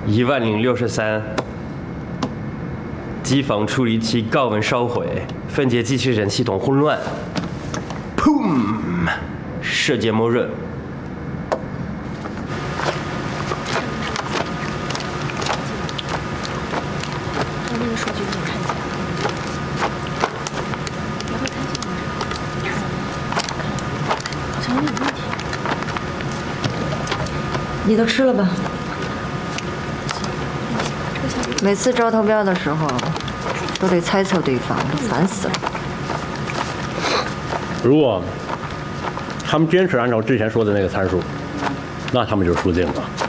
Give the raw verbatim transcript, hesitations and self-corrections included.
一万零六十三，机房处理器高温烧毁，分解机器人系统混乱。砰！射界默认。 那那个数据你看一下。你会看见吗？好像有点问题。 你都吃了吧？每次招投标的时候，都得猜测对方，都烦死了。 如果他们坚持按照之前说的那个参数，那他们就输定了。